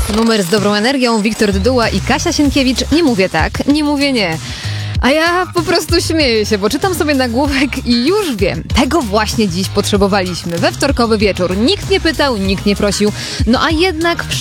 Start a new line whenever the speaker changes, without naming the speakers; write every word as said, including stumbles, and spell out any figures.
Numer z dobrą energią, Wiktor Dyduła i Kasia Sienkiewicz. Nie mówię tak, nie mówię nie. A ja po prostu śmieję się, bo czytam sobie nagłówek i już wiem, tego właśnie dziś potrzebowaliśmy. We wtorkowy wieczór. Nikt nie pytał, nikt nie prosił, no a jednak